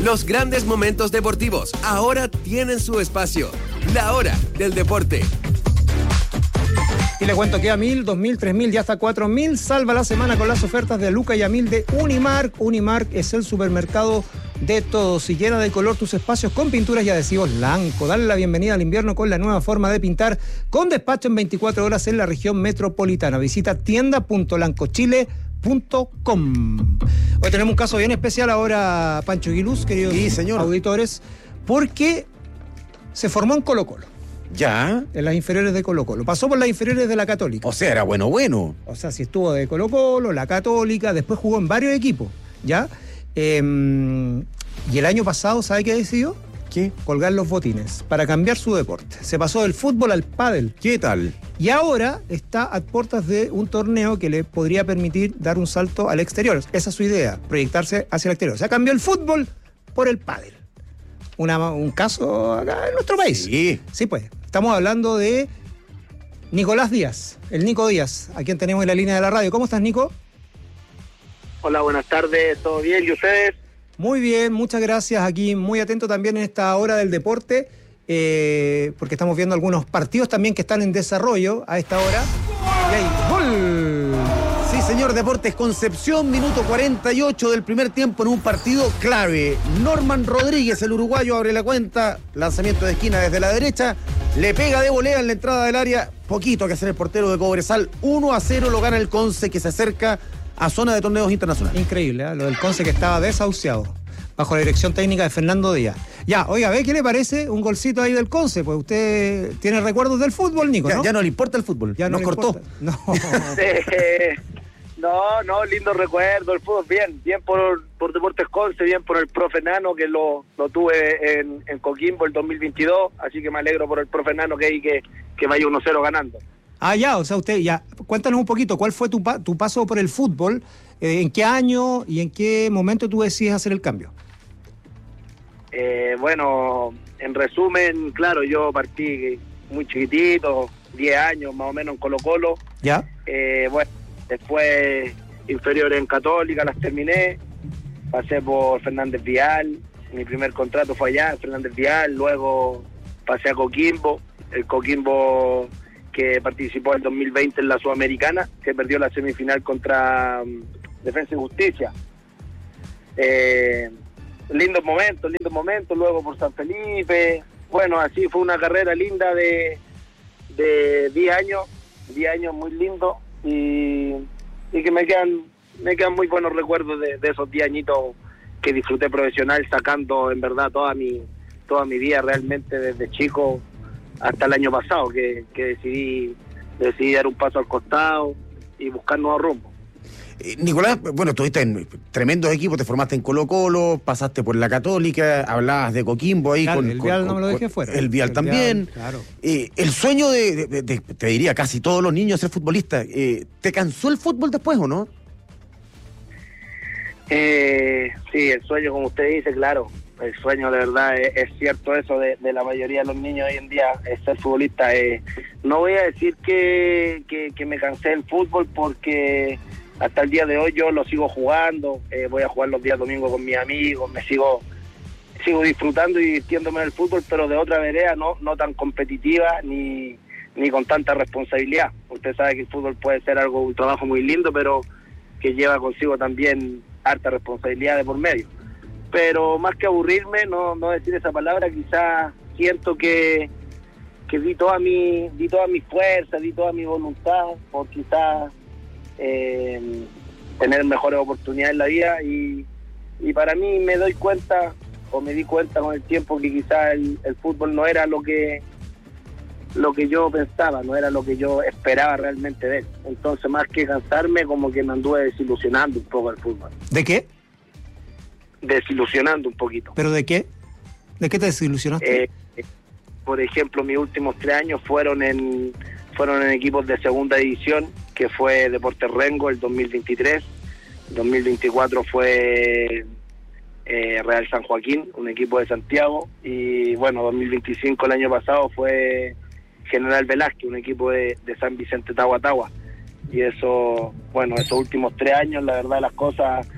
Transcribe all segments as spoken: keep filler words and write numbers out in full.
Los grandes momentos deportivos ahora tienen su espacio. La hora del deporte. Y le cuento que a mil, dos mil, tres mil y hasta cuatro mil salva la semana con las ofertas de Luca y a mil de Unimark. Unimark es el supermercado de todos y llena de color tus espacios con pinturas y adhesivos Lanco. Dale la bienvenida al invierno con la nueva forma de pintar con despacho en veinticuatro horas en la región metropolitana. Visita tienda punto lancochile punto com. Hoy tenemos un caso bien especial ahora, Pancho Aguiluz, queridos sí, señor. auditores, porque se formó en Colo-Colo. Ya. En las inferiores de Colo-Colo. Pasó por las inferiores de la Católica. O sea, era bueno, bueno. O sea, si estuvo de Colo-Colo, la Católica, después jugó en varios equipos, ¿ya? Eh, y el año pasado, ¿sabe qué decidió? ¿Qué? Colgar los botines para cambiar su deporte. Se pasó del fútbol al pádel. ¿Qué tal? Y ahora está a puertas de un torneo que le podría permitir dar un salto al exterior. Esa es su idea, proyectarse hacia el exterior. O sea, cambió el fútbol por el pádel. Una, un caso acá en nuestro país. Sí. Sí, pues. Estamos hablando de Nicolás Díaz, el Nico Díaz, a quien tenemos en la línea de la radio. ¿Cómo estás, Nico? Hola, buenas tardes, ¿todo bien? ¿Y ustedes? Muy bien, muchas gracias. Aquí muy atento también en esta hora del deporte, eh, porque estamos viendo algunos partidos también que están en desarrollo a esta hora. Y ahí, ¡gol! Sí, señor, Deportes Concepción, minuto cuarenta y ocho del primer tiempo en un partido clave. Norman Rodríguez, el uruguayo, abre la cuenta, lanzamiento de esquina desde la derecha, le pega de volea en la entrada del área, poquito que hacer el portero de Cobresal, uno a cero lo gana el Conce, que se acerca a zona de torneos internacionales. Increíble, ¿eh? Lo del Conce que estaba desahuciado, bajo la dirección técnica de Fernando Díaz. Ya, oiga, ¿ve qué le parece un golcito ahí del Conce? Pues usted tiene recuerdos del fútbol, Nico, ya, ¿no? Ya no le importa el fútbol, ya nos no cortó. Importa. No. Eh, no, no, lindo recuerdo el fútbol, bien, bien por, por Deportes Conce, bien por el profe Nano, que lo, lo tuve en, en Coquimbo el dos mil veintidós, así que me alegro por el profe Nano que, que, que vaya uno cero ganando. Ah, ya, o sea, usted, ya, cuéntanos un poquito, ¿cuál fue tu, pa- tu paso por el fútbol? Eh, ¿En qué año y en qué momento tú decides hacer el cambio? Eh, bueno, en resumen, claro, yo partí muy chiquitito, diez años más o menos en Colo-Colo. ¿Ya? Eh, bueno, después inferiores en Católica, las terminé, pasé por Fernández Vial, mi primer contrato fue allá, en Fernández Vial, luego pasé a Coquimbo, el Coquimbo que participó en dos mil veinte en la Sudamericana, que perdió la semifinal contra um, Defensa y Justicia. Eh, lindos momentos, lindos momentos, luego por San Felipe, bueno, así fue una carrera linda de de diez años, diez años muy lindos y, y que me quedan me quedan muy buenos recuerdos de, de esos diez añitos que disfruté profesional, sacando en verdad toda mi toda mi vida realmente desde chico hasta el año pasado que, que decidí decidí dar un paso al costado y buscar nuevos rumbos. Eh, Nicolás, bueno, estuviste en tremendos equipos, te formaste en Colo-Colo, pasaste por la Católica, hablabas de Coquimbo ahí. Claro, con el con, Vial con, no me lo dejé con, fuera. El Vial el también. Vial, claro. Eh, el sueño de, de, de, te diría, casi todos los niños ser futbolista. Eh, ¿Te cansó el fútbol después o no? Eh, sí, el sueño, como usted dice, claro, el sueño de verdad es, es cierto eso de, de la mayoría de los niños hoy en día, es ser futbolista. Eh, no voy a decir que, que, que me cansé del fútbol porque hasta el día de hoy yo lo sigo jugando, eh, voy a jugar los días domingos con mis amigos, me sigo sigo disfrutando y divirtiéndome del fútbol, pero de otra vereda, no no tan competitiva ni, ni con tanta responsabilidad. Usted sabe que el fútbol puede ser algo, un trabajo muy lindo, pero que lleva consigo también harta responsabilidad de por medio. Pero más que aburrirme, no no decir esa palabra, quizás siento que que di toda mi di toda mi fuerza, di toda mi voluntad por quizás eh, tener mejores oportunidades en la vida y, y para mí me doy cuenta o me di cuenta con el tiempo que quizás el, el fútbol no era lo que lo que yo pensaba, no era lo que yo esperaba realmente de él. Entonces, más que cansarme, como que me anduve desilusionando un poco el fútbol. ¿De qué? Desilusionando un poquito. ¿Pero de qué? ¿De qué te desilusionaste? Eh, por ejemplo, mis últimos tres años fueron en fueron en equipos de segunda división, que fue Deportes Rengo el dos mil veintitrés, dos mil veinticuatro fue eh, Real San Joaquín, un equipo de Santiago, y bueno, dos mil veinticinco el año pasado fue General Velázquez, un equipo de, de San Vicente Tagua Tagua. Y eso, bueno, esos últimos tres años, la verdad, las cosas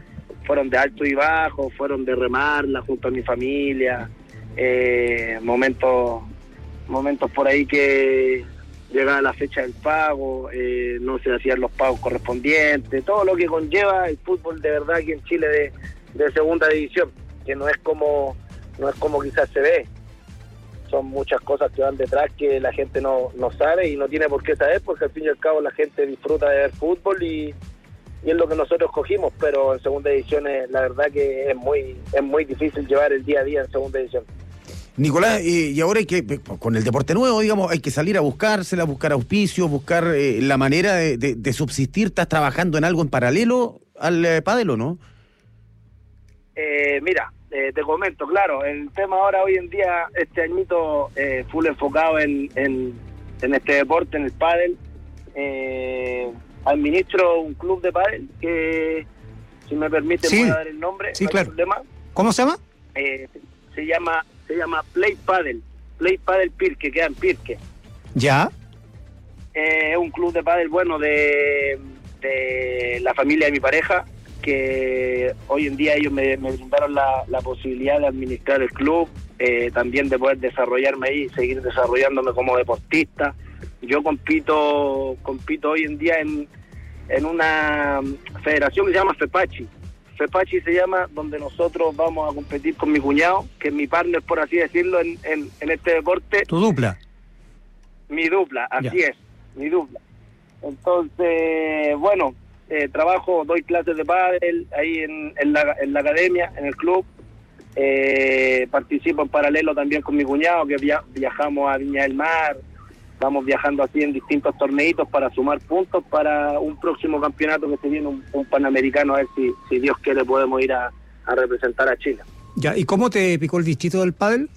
fueron de alto y bajo, fueron de remarla junto a mi familia, eh, momentos, momentos por ahí que llegaba la fecha del pago, eh, no se hacían los pagos correspondientes, todo lo que conlleva el fútbol de verdad aquí en Chile de, de segunda división, que no es como, no es como quizás se ve. Son muchas cosas que van detrás que la gente no, no sabe y no tiene por qué saber, porque al fin y al cabo la gente disfruta de ver fútbol y, y es lo que nosotros cogimos, pero en segunda división es, la verdad que es muy es muy difícil llevar el día a día en segunda división. Nicolás, eh, y ahora hay que, con el deporte nuevo, digamos, hay que salir a buscársela, buscar auspicios, buscar eh, la manera de, de, de subsistir. ¿Estás trabajando en algo en paralelo al eh, pádel o no? Eh, mira, eh, te comento, claro, el tema ahora hoy en día, este añito eh, full enfocado en, en, en este deporte, en el pádel. Eh, administro un club de pádel que, si me permite, sí, puedo dar el nombre. Sí, no claro. Problema. ¿Cómo se llama? Eh, se llama se llama Play Padel, Play Padel Pirque, queda en Pirque. Ya. Eh, es un club de pádel bueno de, de la familia de mi pareja, que hoy en día ellos me, me brindaron la, la posibilidad de administrar el club, eh, también de poder desarrollarme ahí, seguir desarrollándome como deportista. Yo compito compito hoy en día en, en una federación que se llama FEPACHI. FEPACHI se llama, donde nosotros vamos a competir con mi cuñado, que es mi partner, por así decirlo, en, en, en este deporte. ¿Tu dupla? Mi dupla, así Ya. es, mi dupla. Entonces, bueno, eh, trabajo, doy clases de pádel ahí en, en, la, en la academia, en el club. Eh, participo en paralelo también con mi cuñado, que via, viajamos a Viña del Mar. Vamos viajando así en distintos torneitos para sumar puntos para un próximo campeonato que se viene, un, un panamericano, a ver si, si Dios quiere podemos ir a, a representar a Chile. Ya. ¿Y cómo te picó el bichito del pádel?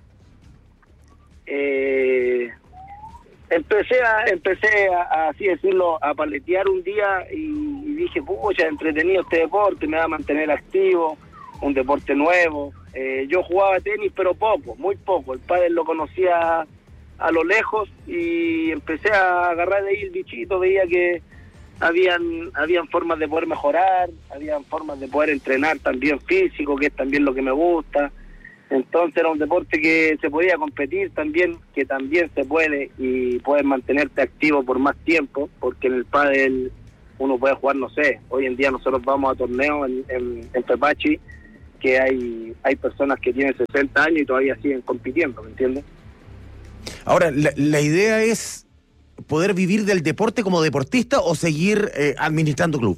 Eh, empecé a, empecé a, a, así decirlo, a paletear un día y, y dije, pucha, entretenido este deporte, me va a mantener activo, un deporte nuevo. Eh, yo jugaba tenis, pero poco, muy poco. El pádel lo conocía a lo lejos y empecé a agarrar de ahí el bichito, veía que habían habían formas de poder mejorar, habían formas de poder entrenar también físico, que es también lo que me gusta. Entonces era un deporte que se podía competir también, que también se puede y puedes mantenerte activo por más tiempo, porque en el pádel uno puede jugar, no sé, hoy en día nosotros vamos a torneos en, en, en FEPACHI, que hay hay personas que tienen sesenta años y todavía siguen compitiendo, ¿me entiendes? Ahora, la, la idea es poder vivir del deporte como deportista o seguir eh, administrando club.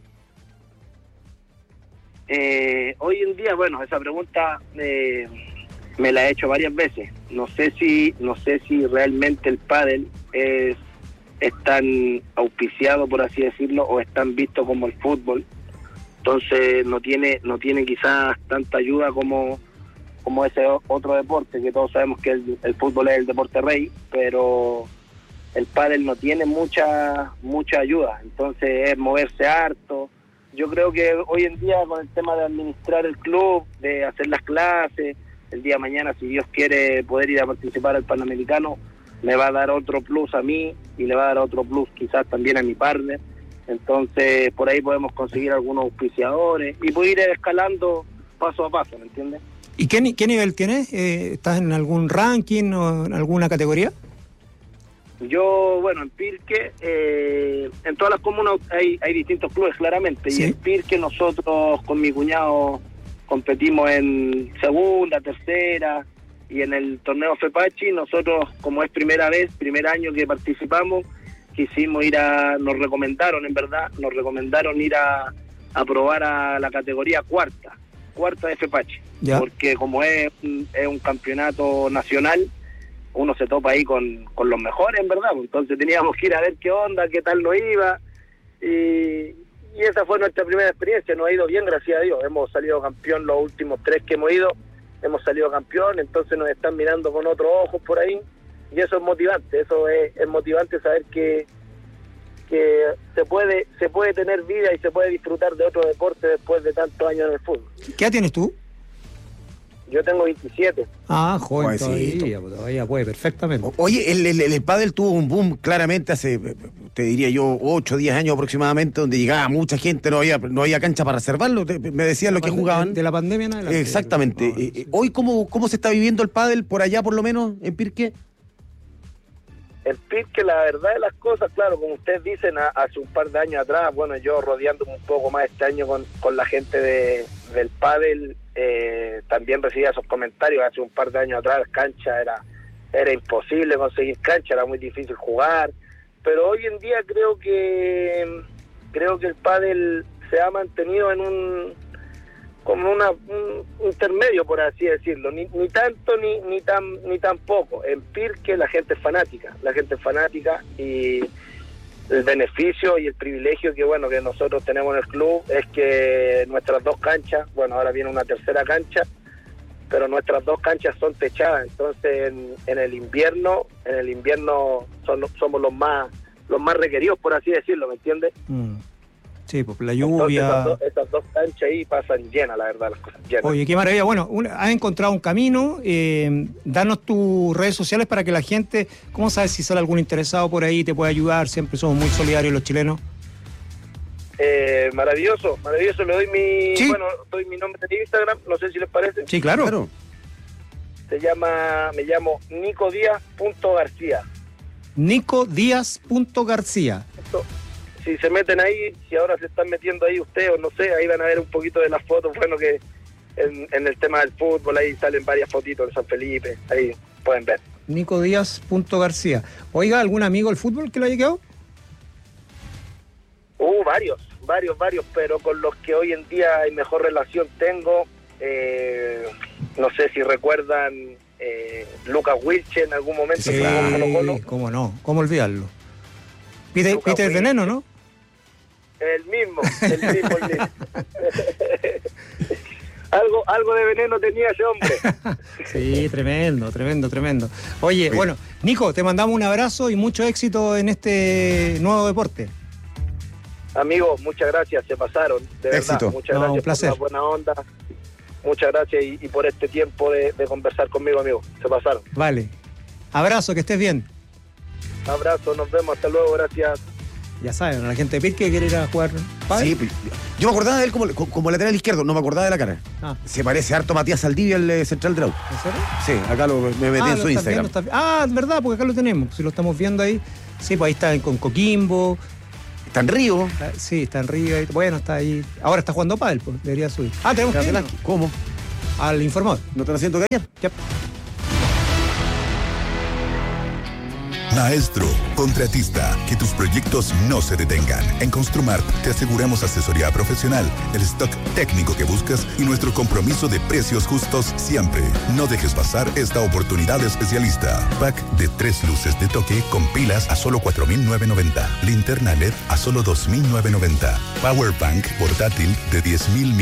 Eh, hoy en día, bueno, esa pregunta eh, me la he hecho varias veces. No sé si no sé si realmente el pádel es, es tan auspiciado, por así decirlo, o es tan visto como el fútbol. Entonces no tiene no tiene quizás tanta ayuda como como ese otro deporte, que todos sabemos que el, el fútbol es el deporte rey, pero el pádel no tiene mucha mucha ayuda, entonces es moverse harto. Yo creo que hoy en día, con el tema de administrar el club, de hacer las clases, el día de mañana, si Dios quiere, poder ir a participar al Panamericano, me va a dar otro plus a mí y le va a dar otro plus quizás también a mi partner. Entonces por ahí podemos conseguir algunos auspiciadores y poder ir escalando paso a paso, ¿me entiendes? ¿Y qué, qué nivel tienes? Eh, ¿Estás en algún ranking o en alguna categoría? Yo, bueno, en Pirque, eh, en todas las comunas hay, hay distintos clubes, claramente. ¿Sí? Y en Pirque nosotros con mi cuñado competimos en segunda, tercera, y en el torneo FEPACHI nosotros, como es primera vez, primer año que participamos, quisimos ir a, nos recomendaron, en verdad, nos recomendaron ir a, a probar a la categoría cuarta, cuarta de FEPACHI. ¿Ya? Porque como es, es un campeonato nacional, uno se topa ahí con, con los mejores, en verdad. Entonces teníamos que ir a ver qué onda, qué tal nos iba. Y, y esa fue nuestra primera experiencia. Nos ha ido bien, gracias a Dios. Hemos salido campeón los últimos tres que hemos ido. Hemos salido campeón, entonces nos están mirando con otros ojos por ahí. Y eso es motivante. Eso es, es motivante saber que, que se puede se puede tener vida y se puede disfrutar de otro deporte después de tantos años en el fútbol. ¿Qué edad tienes tú? Yo tengo veintisiete. Ah, joven Jovencito. todavía, pues, todavía puede perfectamente. O- Oye, el, el, el pádel tuvo un boom claramente hace, te diría yo, ocho o diez años aproximadamente, donde llegaba mucha gente, no había, no había cancha para reservarlo, te- me decían lo que Pande- jugaban. De la pandemia en adelante. Exactamente. No, Eh, sí. eh, Hoy, ¿cómo, ¿cómo se está viviendo el pádel por allá, por lo menos, en Pirque? El Pirque, la verdad de las cosas, claro, como ustedes dicen, a- hace un par de años atrás, bueno, yo rodeándome un poco más este año con, con la gente de, del pádel, eh, también recibía esos comentarios. Hace un par de años atrás, cancha era era imposible conseguir cancha, era muy difícil jugar, pero hoy en día creo que creo que el pádel se ha mantenido en un como una un intermedio, por así decirlo, ni, ni tanto ni ni tan ni tampoco. En Pirque la gente es fanática, la gente es fanática y el beneficio y el privilegio que bueno que nosotros tenemos en el club es que nuestras dos canchas, bueno, ahora viene una tercera cancha, pero nuestras dos canchas son techadas, entonces en, en el invierno, en el invierno son, somos los más los más requeridos, por así decirlo, ¿me entiendes? Mm. Sí, pues la Entonces, lluvia. esas, dos, esas dos canchas ahí pasan llenas, la verdad, las cosas llenas. Oye, qué maravilla. Bueno, un- has encontrado un camino. Eh, danos tus redes sociales para que la gente, ¿cómo sabes si sale algún interesado por ahí, te puede ayudar? Siempre somos muy solidarios los chilenos. Eh, maravilloso, maravilloso. Le doy mi, Sí. bueno, doy mi nombre de Instagram, no sé si les parece. Sí, claro. Claro. Se llama, me llamo Nico Díaz punto García. Nico Díaz punto García. Esto, si se meten ahí, si ahora se están metiendo ahí ustedes, o no sé, ahí van a ver un poquito de las fotos, bueno, que en, en el tema del fútbol, ahí salen varias fotitos de San Felipe, ahí pueden ver. Nico Díaz punto García. Oiga, ¿algún amigo del fútbol que le haya quedado? Uh, varios, varios, varios, pero con los que hoy en día hay mejor relación tengo, eh, no sé si recuerdan eh, Lucas Wilche en algún momento, Sí, que jugó en Colo-Colo. cómo no, cómo olvidarlo. Peter, Lucas Peter Wilche. Veneno, ¿no? El mismo, el mismo, el mismo. algo, algo de veneno tenía ese hombre. Sí, tremendo, tremendo, tremendo. Oye, Oye. bueno, Nico, te mandamos un abrazo y mucho éxito en este nuevo deporte. Amigos, muchas gracias, se pasaron, de verdad. Éxito. Muchas No, gracias un placer. por la buena onda. Muchas gracias y, y por este tiempo de, de conversar conmigo, amigos. Se pasaron. Vale. Abrazo, que estés bien. Abrazo, nos vemos, hasta luego, gracias. Ya saben, la gente de Pirque quiere ir a jugar pádel. Sí, pues, yo me acordaba de él como, como lateral izquierdo, no me acordaba de la cara. Ah, Se parece harto a Matías Saldivia, el eh, central del auto. ¿en serio? Sí, acá lo, me metí Ah, en lo su estás Instagram. viendo, estás- Ah, es verdad, porque acá lo tenemos. Si lo estamos viendo ahí. Sí, pues ahí está con Coquimbo. Está en Río. Está- sí, está en Río. ahí- Bueno, está ahí. Ahora está jugando pádel, pues. Debería subir. Ah, tenemos que ir ¿Cómo? al informador. ¿No están haciendo callar? Ya. Maestro, contratista, que tus proyectos no se detengan. En Construmart te aseguramos asesoría profesional, el stock técnico que buscas y nuestro compromiso de precios justos siempre. No dejes pasar esta oportunidad de especialista. Pack de tres luces de toque con pilas a solo cuatro mil novecientos noventa. Linterna L E D a solo dos mil novecientos noventa. Power Bank portátil de diez mil